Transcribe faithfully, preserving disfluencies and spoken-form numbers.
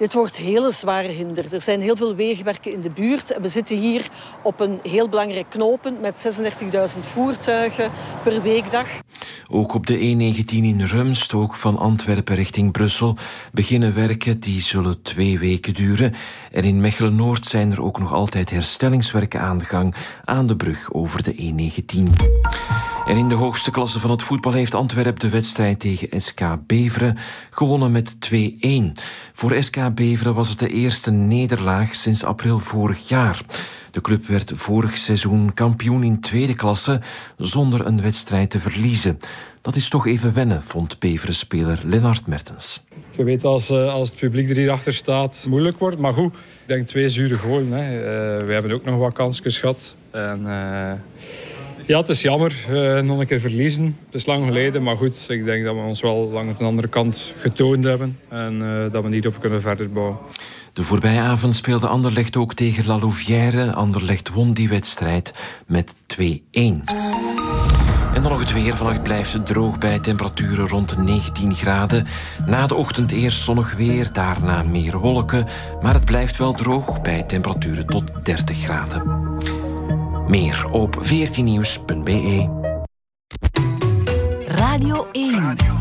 Dit wordt hele zware hinder. Er zijn heel veel wegenwerken in de buurt. En we zitten hier op een heel belangrijk knooppunt met zesendertigduizend voertuigen per weekdag. Ook op de E negentien in Rumst, ook van Antwerpen richting Brussel, beginnen werken die zullen twee weken duren. En in Mechelen-Noord zijn er ook nog altijd herstellingswerken aan de gang aan de brug over de E negentien. En in de hoogste klasse van het voetbal heeft Antwerpen de wedstrijd tegen S K Beveren gewonnen met twee-een. Voor S K Beveren was het de eerste nederlaag sinds april vorig jaar. De club werd vorig seizoen kampioen in tweede klasse zonder een wedstrijd te verliezen. Dat is toch even wennen, vond Beveren-speler Lennart Mertens. Je weet als, als het publiek er hierachter staat, moeilijk wordt. Maar goed, ik denk twee zure goalen. Hè. Uh, we hebben ook nog wat kansjes gehad. En, uh, ja, het is jammer. Uh, nog een keer verliezen. Het is lang geleden, maar goed. Ik denk dat we ons wel lang op de andere kant getoond hebben. En uh, dat we niet op kunnen verder bouwen. De voorbije avond speelde Anderlecht ook tegen La Louvière. Anderlecht won die wedstrijd met twee-een. En dan nog het weer. Vannacht blijft het droog bij temperaturen rond negentien graden. Na de ochtend eerst zonnig weer, daarna meer wolken. Maar het blijft wel droog bij temperaturen tot dertig graden. Meer op veertien nieuws punt be. Radio één.